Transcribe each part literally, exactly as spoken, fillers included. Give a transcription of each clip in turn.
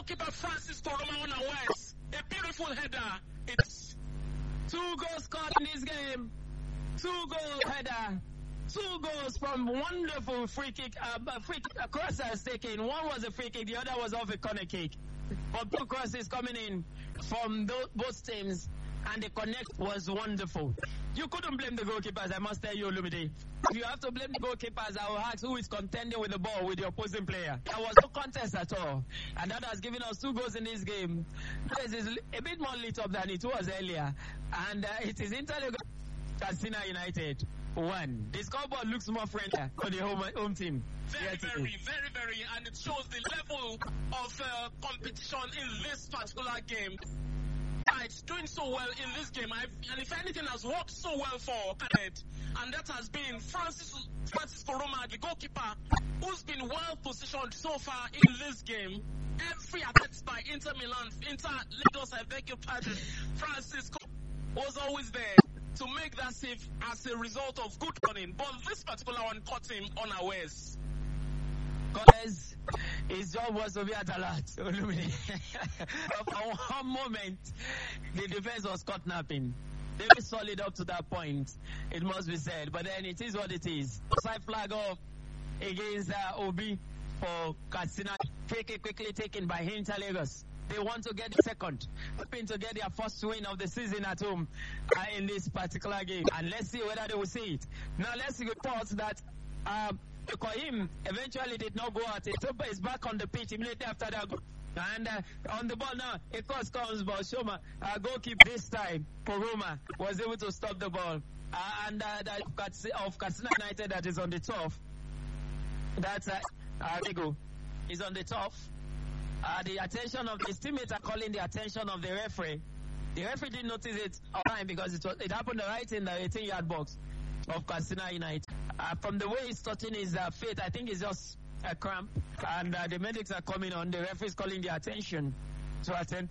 Goalkeeper Francis Koroma unawares. A beautiful header. It's two goals scored in this game. Two goal header. Two goals from wonderful free kick. Uh, free kick uh, crosses taken. One was a free kick. The other was off a corner kick. But two crosses coming in from those, both teams. And the connect was wonderful. You couldn't blame the goalkeepers, I must tell you, Olumide. If you have to blame the goalkeepers, I will ask who is contending with the ball with the opposing player. There was no contest at all. And that has given us two goals in this game. This is a bit more lit up than it was earlier. And uh, it is Inter Katsina United one. The scoreboard looks more friendly for the home, home team. Very, very, very, very, and it shows the level of uh, competition in this particular game. It's doing so well in this game, I've, and if anything has worked so well for Cadet, and that has been Francis Francis Koroma, the goalkeeper, who's been well positioned so far in this game. Every attempt by Inter Milan, Inter Lagos, I beg your pardon, Francis was always there to make that save as a result of good running. But this particular one caught him unawares. Because his job was to be at alert. For one moment, the defense was caught napping. They were solid up to that point, it must be said. But then it is what it is. Side flag off against uh, Obi for Katsina. Quickly, quickly taken by Inter Lagos. They want to get the second, hoping to get their first win of the season at home uh, in this particular game. And let's see whether they will see it. Now let's report that um, Ibrahim eventually did not go out. Etopa is back on the pitch immediately after that. And uh, on the ball now, a cross comes, but Shoma, uh, goalkeeper this time, Koroma, was able to stop the ball. Uh, and uh, that of Katsina United that is on the top. That's uh, uh, Rigo is on the top. Uh, the attention of his teammates are calling the attention of the referee. The referee didn't notice it on time because it was, it happened right in the eighteen-yard box of Katsina United. Uh, from the way he's touching his uh, feet, I think it's just a cramp. And uh, the medics are coming on. The referee is calling the attention to attend.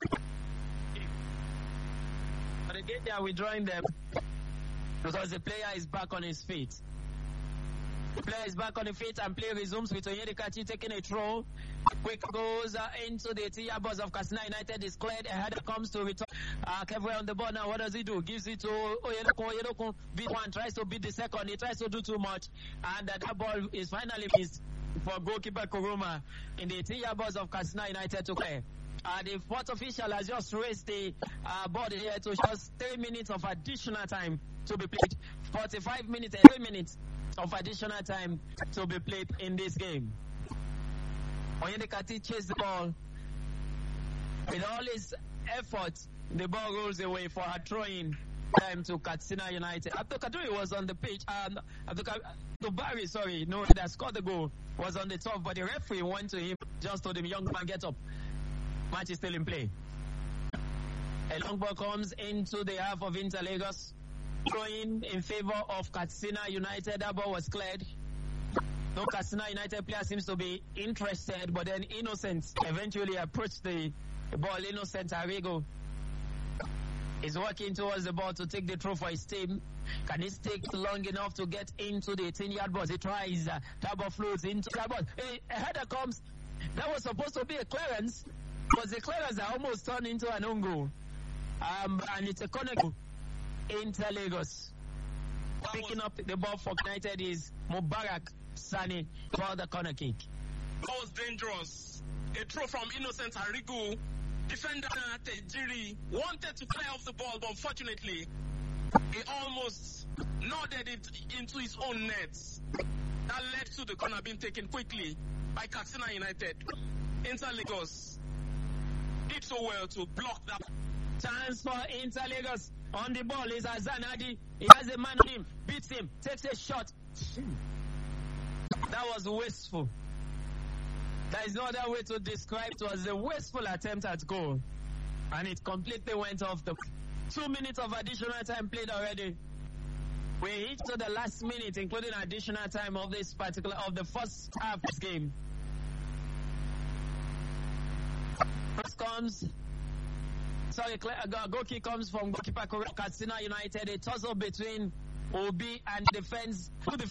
But again, they are withdrawing them because the player is back on his feet. The player is back on the feet and play resumes with Onyedikachi taking a throw. Quick goes uh, into the eighteen-yard box of Katsina United is cleared. A header comes to return. Uh, Kevin on the ball now. What does he do? Gives it to Oyedokun. Oyedokun beat one, tries to beat the second. He tries to do too much. And uh, that ball is finally missed for goalkeeper Koroma in the eighteen-yard box of Katsina United to clear. Uh, the fourth official has just raised the uh, body here to just three minutes of additional time to be played. forty-five minutes and three minutes of additional time to be played in this game. Onyedikachi chased the ball. With all his effort, the ball rolls away for a throw-in time to Katsina United. Abdul Kaduri was on the pitch. Um, Abdul Kaduri, sorry, no, that scored the goal, was on the top, but the referee went to him, just told him, young man, get up. Match is still in play. A long ball comes into the half of Inter Lagos. Throwing in favor of Katsina United. That ball was cleared. No Katsina United player seems to be interested, but then Innocent eventually approached the, the ball. Innocent Arrigo is working towards the ball to take the throw for his team. Can he take long enough to get into the eighteen-yard box? He tries. Uh, that ball floats into the box. A, a header comes. That was supposed to be a clearance, but the clearance are almost turned into an own goal. Um, and it's a corner goal. Inter Lagos. Picking up the ball for United is Mubarak Sani for the corner kick. That was dangerous. A throw from Innocent Arrigo. Defender Tejiri wanted to clear off the ball, but unfortunately, he almost nodded it into his own nets. That led to the corner being taken quickly by Katsina United. Inter Lagos did so well to block that. Chance for Inter Lagos. On the ball is Azan Adi. He has a man on him. Beats him. Takes a shot. That was wasteful. There is no other way to describe it. It was a wasteful attempt at goal. And it completely went off the... Two minutes of additional time played already. We hit to the last minute, including additional time of this particular... of the first half of this game. First comes... Sorry, a goal kick comes from goalkeeper Katsina United. A tussle between Obi and defense. Who